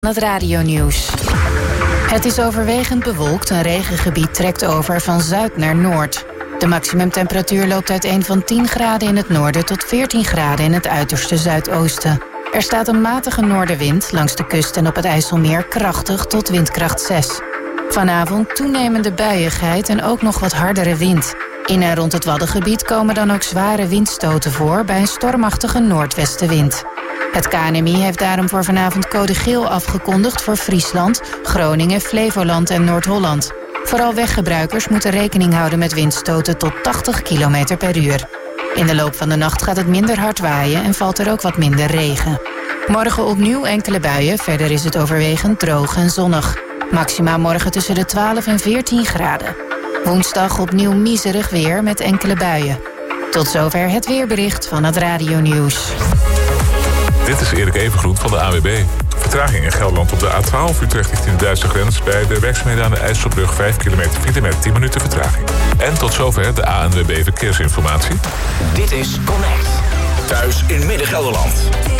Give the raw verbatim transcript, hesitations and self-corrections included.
Het radionieuws. Het is overwegend bewolkt. Een regengebied trekt over van zuid naar noord. De maximumtemperatuur loopt uiteen van tien graden in het noorden tot veertien graden in het uiterste zuidoosten. Er staat een matige noordenwind langs de kust en op het IJsselmeer krachtig tot windkracht zes. Vanavond toenemende buiigheid en ook nog wat hardere wind. In en rond het Waddengebied komen dan ook zware windstoten voor bij een stormachtige noordwestenwind. Het K N M I heeft daarom voor vanavond code geel afgekondigd voor Friesland, Groningen, Flevoland en Noord-Holland. Vooral weggebruikers moeten rekening houden met windstoten tot tachtig kilometer per uur. In de loop van de nacht gaat het minder hard waaien en valt er ook wat minder regen. Morgen opnieuw enkele buien, verder is het overwegend droog en zonnig. Maxima morgen tussen de twaalf en veertien graden. Woensdag opnieuw miserig weer met enkele buien. Tot zover het weerbericht van het radionieuws. Dit is Erik Evengroen van de A W B. Vertraging in Gelderland op de A twaalf Utrecht richting de Duitse grens. Bij de werkzaamheden aan de IJsselbrug vijf kilometer file met tien minuten vertraging. En tot zover de A N W B Verkeersinformatie. Dit is Connect. Thuis in Midden-Gelderland.